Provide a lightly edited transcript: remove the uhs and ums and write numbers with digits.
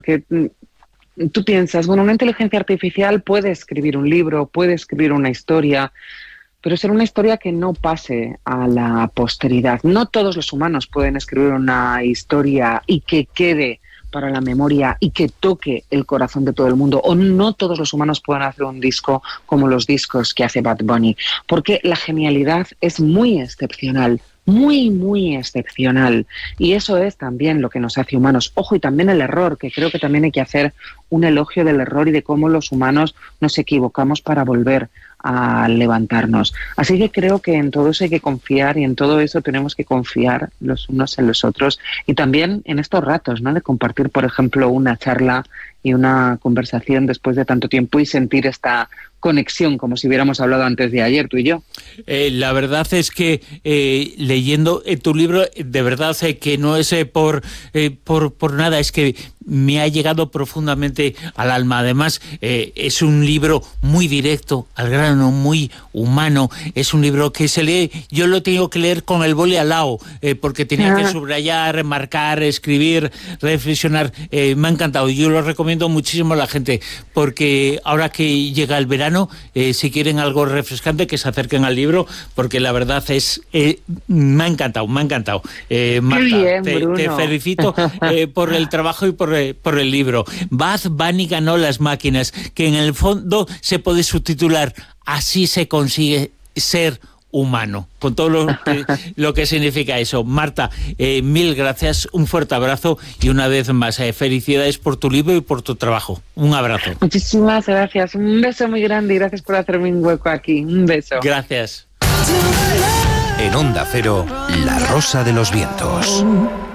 que tú piensas, bueno, una inteligencia artificial puede escribir un libro, puede escribir una historia, pero ser una historia que no pase a la posteridad. No todos los humanos pueden escribir una historia y que quede para la memoria y que toque el corazón de todo el mundo, o no todos los humanos pueden hacer un disco como los discos que hace Bad Bunny, porque la genialidad es muy excepcional, muy excepcional, y eso es también lo que nos hace humanos. Ojo, y también el error, que creo que también hay que hacer un elogio del error y de cómo los humanos nos equivocamos para volver a levantarnos. Así que creo que en todo eso hay que confiar, y en todo eso tenemos que confiar los unos en los otros, y también en estos ratos, ¿no?, de compartir, por ejemplo, una charla y una conversación después de tanto tiempo y sentir esta conexión como si hubiéramos hablado antes de ayer, tú y yo. La verdad es que leyendo tu libro, de verdad que no es por nada, es que me ha llegado profundamente al alma. Además, es un libro muy directo, al grano, muy humano. Es un libro que se lee, yo lo tengo que leer con el boli al lado, porque tenía que subrayar, remarcar, escribir, reflexionar. Me ha encantado. Yo lo recomiendo muchísimo a la gente, porque ahora que llega el verano, si quieren algo refrescante, que se acerquen al libro, porque la verdad es me ha encantado. Marta, bien, te felicito por el trabajo y por el libro. Bad Bunny ganó las máquinas, que en el fondo se puede subtitular Así se consigue ser humano, con todo lo que significa eso. Marta, mil gracias, un fuerte abrazo y una vez más felicidades por tu libro y por tu trabajo. Un abrazo. Muchísimas gracias, un beso muy grande y gracias por hacerme un hueco aquí. Un beso. Gracias. En Onda Cero, La Rosa de los Vientos.